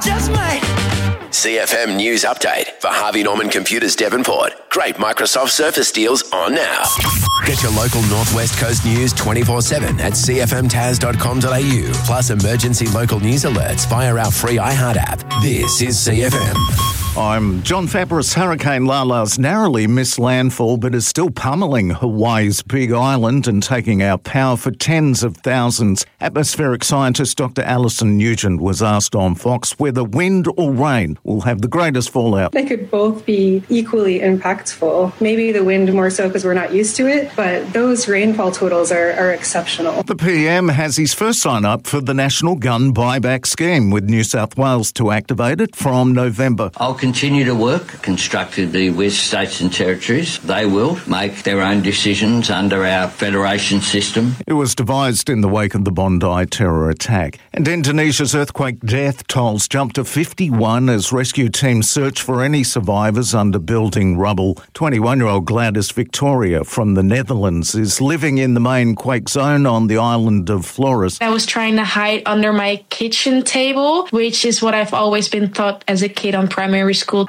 just might. CFM News Update for Harvey Norman Computers Devonport. Great Microsoft Surface deals on now. Get your local Northwest Coast news 24/7 at cfmtaz.com.au. Plus emergency local news alerts via our free iHeart app. This is CFM. I'm John Fabris. Hurricane Lala's narrowly missed landfall but is still pummeling Hawaii's Big Island and taking out power for tens of thousands. Atmospheric scientist Dr. Alison Nugent was asked on Fox whether wind or rain will have the greatest fallout. They could both be equally impactful. Maybe the wind more so because we're not used to it, but those rainfall totals are exceptional. The PM has his first sign-up for the National Gun Buyback Scheme with New South Wales to activate it from November. I'll continue to work constructively with states and territories. They will make their own decisions under our federation system. It was devised in the wake of the Bondi terror attack. And Indonesia's earthquake death tolls jumped to 51 as rescue teams search for any survivors under building rubble. 21-year-old Gladys Victoria from the Netherlands is living in the main quake zone on the island of Flores. I was trying to hide under my kitchen table, which is what I've always been taught as a kid on primary school.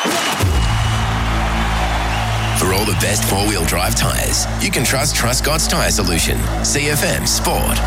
For all the best four-wheel drive tyres, you can trust Truscott's Tyre Solution. CFM Sport.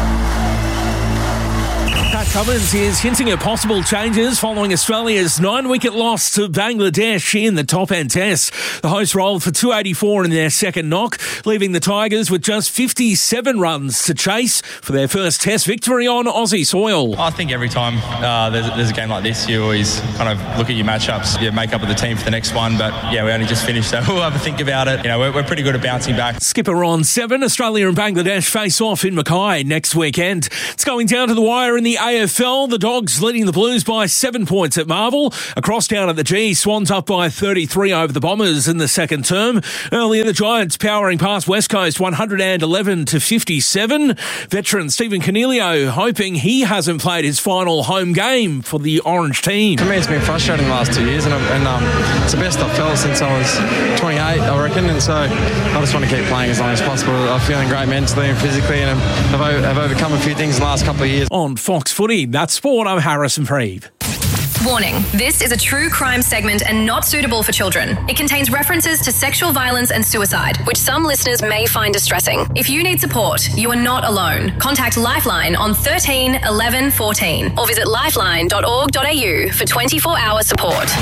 Pat Cummins is hinting at possible changes following Australia's 9-wicket loss to Bangladesh in the top-end test. The hosts rolled for 284 in their second knock, leaving the Tigers with just 57 runs to chase for their first test victory on Aussie soil. I think every time there's a game like this, you always kind of look at your matchups, your makeup of the team for the next one. But yeah, we only just finished, so we'll have a think about it. You know, we're pretty good at bouncing back. Skipper on 7, Australia and Bangladesh face off in Mackay next weekend. It's going down to the wire in the AFL. The Dogs leading the Blues by 7 points at Marvel. Across down at the G, Swans up by 33 over the Bombers in the second term. Earlier, the Giants powering past West Coast 111 to 57. Veteran Stephen Cornelio hoping he hasn't played his final home game for the Orange team. For me, it's been frustrating the last 2 years, and it's the best I've felt since I was 28, I reckon, and so I just want to keep playing as long as possible. I'm feeling great mentally and physically, and I've overcome a few things in the last couple of years. On Fox Footy, that's sport. I'm Harrison Preeve. Warning, this is a true crime segment and not suitable for children. It contains references to sexual violence and suicide, which some listeners may find distressing. If you need support, you are not alone. Contact Lifeline on 13 11 14 or visit lifeline.org.au for 24-hour support.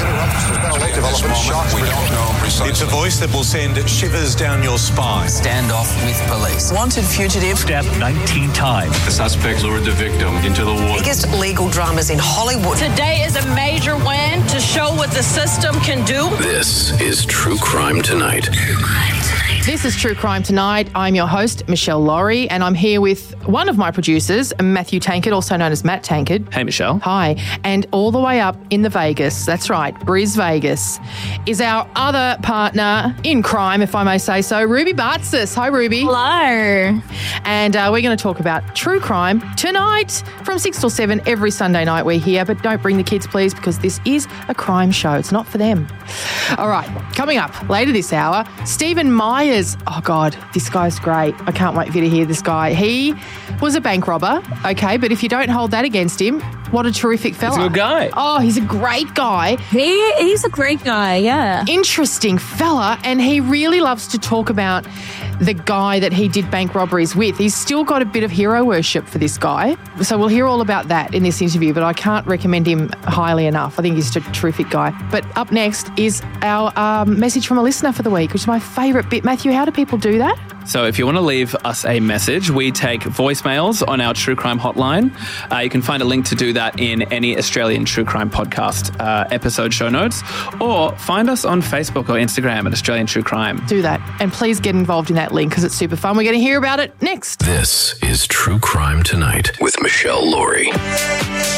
It's a voice that will send shivers down your spine. Standoff with police. Wanted fugitive. Stabbed 19 times. The suspect lured the victim into the water. Biggest legal dramas in Hollywood. Today is a major win to show what the system can do. This is True Crime Tonight. This is True Crime Tonight. I'm your host, Michelle Laurie, and I'm here with one of my producers, Matthew Tankard, also known as Matt Tankard. Hey, Michelle. Hi. And all the way up in the Vegas, that's right, Bris Vegas, is our other partner in crime, if I may say so, Ruby Bartzis. Hi, Ruby. Hello. And we're going to talk about true crime tonight from 6 till 7 every Sunday night we're here, but don't bring the kids, please, because this is a crime show. It's not for them. All right, coming up later this hour, Stephen Myers. Oh, God, this guy's great. I can't wait for you to hear this guy. He was a bank robber, okay, but if you don't hold that against him, what a terrific fella. He's a good guy. Oh, he's a great guy. He's a great guy, yeah. Interesting fella, and he really loves to talk about the guy that he did bank robberies with. He's still got a bit of hero worship for this guy. So we'll hear all about that in this interview, but I can't recommend him highly enough. I think he's a terrific guy. But up next is our message from a listener for the week, which is my favourite bit. Matthew, how do people do that? So if you want to leave us a message, we take voicemails on our True Crime hotline. You can find a link to do that in any Australian True Crime podcast episode show notes, or find us on Facebook or Instagram at Australian True Crime. Do that. And please get involved in that link because it's super fun. We're going to hear about it next. This is True Crime Tonight with Michelle Laurie.